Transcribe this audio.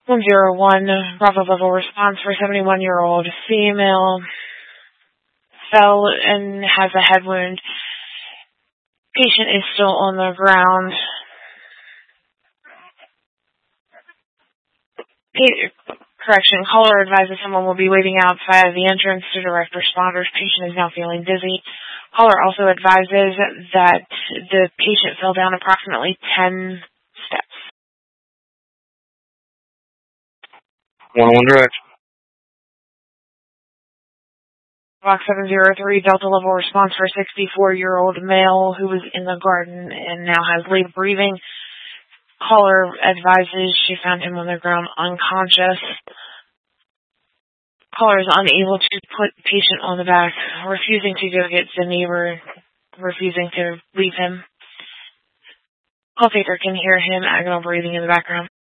101, Bravo level response for 71-year-old female. Fell and has a head wound. Patient is still on the ground. Caller advises someone will be waiting outside the entrance to direct responders. Patient is now feeling dizzy. Caller also advises that the patient fell down approximately 10 steps. 101 direct. Box 703, Delta level response for a 64-year-old male who was in the garden and now has late breathing. Caller advises she found him on the ground unconscious. Caller is unable to put patient on the back, refusing to go get the neighbor, refusing to leave him. Call taker can hear him agonal breathing in the background.